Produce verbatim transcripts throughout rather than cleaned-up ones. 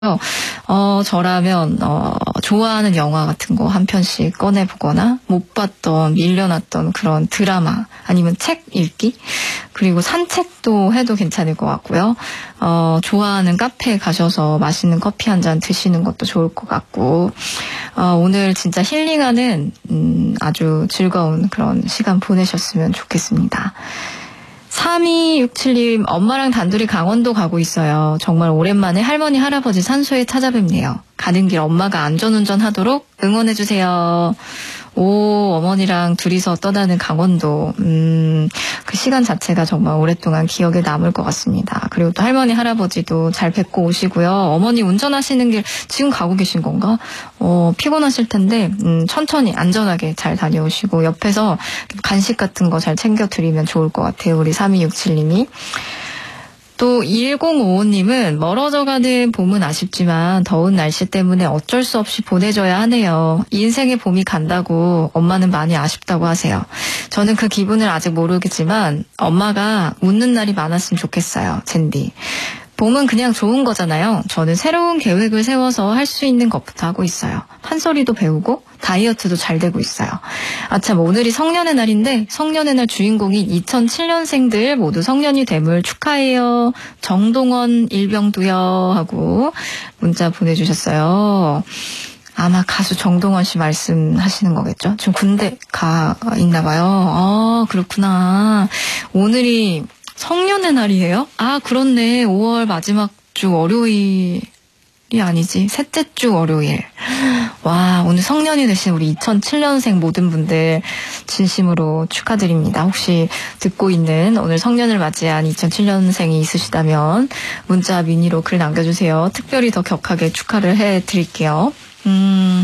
어, 저라면, 어, 좋아하는 영화 같은 거 한 편씩 꺼내보거나, 못 봤던, 밀려났던 그런 드라마, 아니면 책 읽기, 그리고 산책도 해도 괜찮을 것 같고요. 어, 좋아하는 카페에 가셔서 맛있는 커피 한 잔 드시는 것도 좋을 것 같고, 어, 오늘 진짜 힐링하는, 음, 아주 즐거운 그런 시간 보내셨으면 좋겠습니다. 삼이육칠님, 엄마랑 단둘이 강원도 가고 있어요. 정말 오랜만에 할머니, 할아버지 산소에 찾아뵙네요. 가는 길 엄마가 안전운전 하도록 응원해주세요. 오, 어머니랑 둘이서 떠나는 강원도. 음, 그 시간 자체가 정말 오랫동안 기억에 남을 것 같습니다. 그리고 또 할머니, 할아버지도 잘 뵙고 오시고요. 어머니 운전하시는 길 지금 가고 계신 건가? 어, 피곤하실 텐데, 음, 천천히 안전하게 잘 다녀오시고, 옆에서 간식 같은 거 잘 챙겨드리면 좋을 것 같아요. 우리 삼이육칠님이. 또 일공오오님은 멀어져가는 봄은 아쉽지만 더운 날씨 때문에 어쩔 수 없이 보내줘야 하네요. 인생의 봄이 간다고 엄마는 많이 아쉽다고 하세요. 저는 그 기분을 아직 모르겠지만 엄마가 웃는 날이 많았으면 좋겠어요. 젠디. 봄은 그냥 좋은 거잖아요. 저는 새로운 계획을 세워서 할 수 있는 것부터 하고 있어요. 판소리도 배우고 다이어트도 잘 되고 있어요. 아참, 오늘이 성년의 날인데 성년의 날 주인공인 이천칠년생들 모두 성년이 됨을 축하해요. 정동원 일병도요 하고 문자 보내주셨어요. 아마 가수 정동원 씨 말씀하시는 거겠죠? 지금 군대 가 있나 봐요. 아, 그렇구나. 오늘이 성년의 날이에요? 아, 그렇네. 오월 마지막 주 월요일이 아니지. 셋째 주 월요일. 와, 오늘 성년이 되신 우리 이천칠년생 모든 분들 진심으로 축하드립니다. 혹시 듣고 있는 오늘 성년을 맞이한 이천칠년생이 있으시다면 문자 미니로 글 남겨주세요. 특별히 더 격하게 축하를 해드릴게요. 음...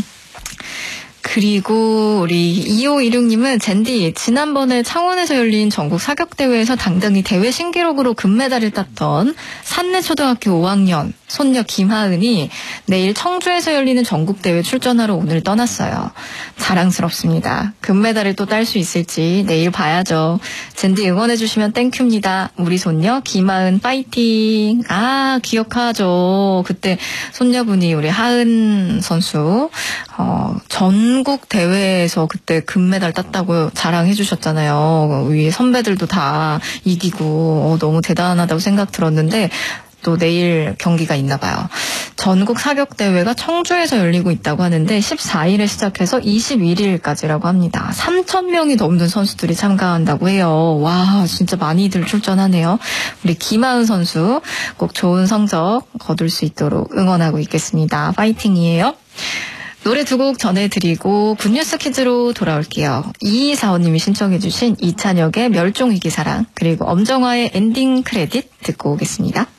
그리고 우리 이오이육님은 젠디, 지난번에 창원에서 열린 전국 사격대회에서 당당히 대회 신기록으로 금메달을 땄던 산내초등학교 오학년 손녀 김하은이 내일 청주에서 열리는 전국대회 출전하러 오늘 떠났어요. 자랑스럽습니다. 금메달을 또 딸 수 있을지 내일 봐야죠. 젠디 응원해주시면 땡큐입니다. 우리 손녀 김하은 파이팅. 아, 기억하죠. 그때 손녀분이 우리 하은 선수 어, 전국 대회에서 그때 금메달 땄다고 자랑해 주셨잖아요. 위에 선배들도 다 이기고 어, 너무 대단하다고 생각 들었는데 또 내일 경기가 있나 봐요. 전국 사격대회가 청주에서 열리고 있다고 하는데 십사일에 시작해서 이십일일까지라고 합니다. 삼천 명이 넘는 선수들이 참가한다고 해요. 와, 진짜 많이들 출전하네요. 우리 김하은 선수 꼭 좋은 성적 거둘 수 있도록 응원하고 있겠습니다. 파이팅이에요. 노래 두 곡 전해드리고 굿뉴스 퀴즈로 돌아올게요. 이이사오님이 신청해주신 이찬혁의 멸종위기사랑, 그리고 엄정화의 엔딩 크레딧 듣고 오겠습니다.